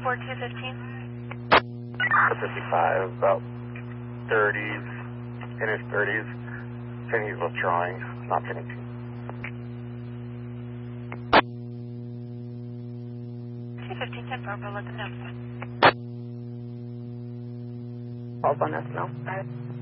55, about 30s, in his 30s. Saying he's withdrawing, not finishing. 215, 10 Bravo, let them know. Hold on us now.